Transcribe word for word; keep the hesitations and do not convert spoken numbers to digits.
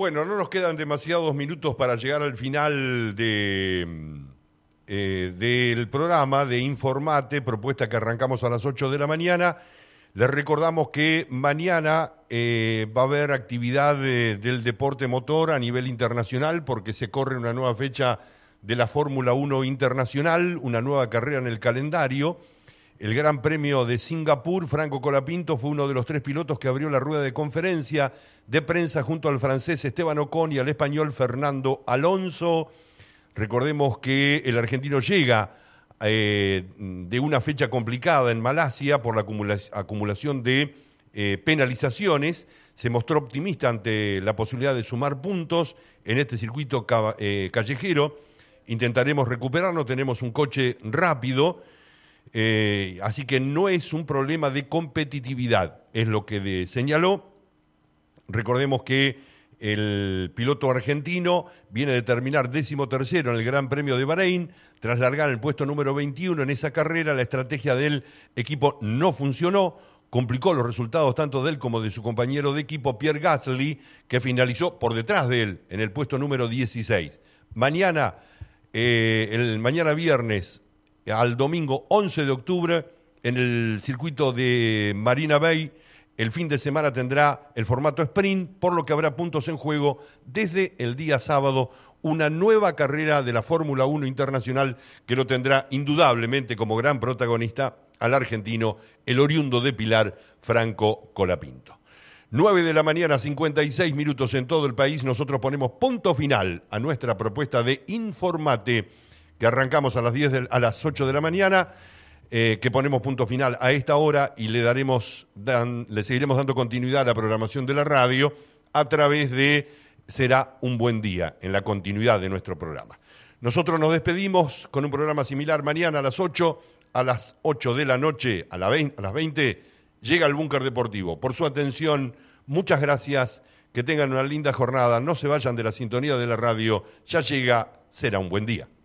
Bueno, no nos quedan demasiados minutos para llegar al final de, eh, del programa de Informate, propuesta que arrancamos a las ocho de la mañana. Les recordamos que mañana eh, va a haber actividad de, del deporte motor a nivel internacional porque se corre una nueva fecha de la Fórmula uno Internacional, una nueva carrera en el calendario. El Gran Premio de Singapur, Franco Colapinto fue uno de los tres pilotos que abrió la rueda de conferencia de prensa junto al francés Esteban Ocon y al español Fernando Alonso. Recordemos que el argentino llega eh, de una fecha complicada en Malasia por la acumula- acumulación de eh, penalizaciones. Se mostró optimista ante la posibilidad de sumar puntos en este circuito ca- eh, callejero. Intentaremos recuperarnos, tenemos un coche rápido. Eh, así que no es un problema de competitividad, es lo que de, señaló. Recordemos que el piloto argentino viene de terminar décimo tercero en el Gran Premio de Bahrein, tras largar el puesto número veintiuno en esa carrera. La estrategia del equipo no funcionó, complicó los resultados tanto de él como de su compañero de equipo Pierre Gasly, que finalizó por detrás de él en el puesto número dieciséis. Mañana, eh, el mañana viernes, al domingo once de octubre, en el circuito de Marina Bay, el fin de semana tendrá el formato sprint, por lo que habrá puntos en juego desde el día sábado, una nueva carrera de la Fórmula uno Internacional que lo tendrá indudablemente como gran protagonista al argentino, el oriundo de Pilar, Franco Colapinto. nueve de la mañana, cincuenta y seis minutos en todo el país. Nosotros ponemos punto final a nuestra propuesta de Informate, que arrancamos a las diez de, a las ocho de la mañana, eh, que ponemos punto final a esta hora y le daremos dan, le seguiremos dando continuidad a la programación de la radio a través de Será un buen día, en la continuidad de nuestro programa. Nosotros nos despedimos con un programa similar mañana a las ocho, a las ocho de la noche, a, la veinte, a las veinte, llega el Búnker Deportivo. Por su atención, muchas gracias, que tengan una linda jornada, no se vayan de la sintonía de la radio, ya llega Será un buen día.